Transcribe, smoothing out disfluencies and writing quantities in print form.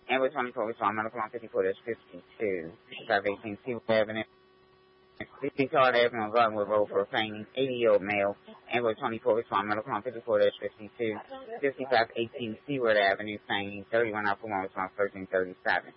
Amber 24, respond medical on 54-52, 5518 Seaward Avenue. 50 Todd Avenue, Glenwood Road for a fainting 80-year-old male. Amber 24, respond medical on 54-52, 5518 Seaward Avenue, fainting 31 Alpha 1, response 1337.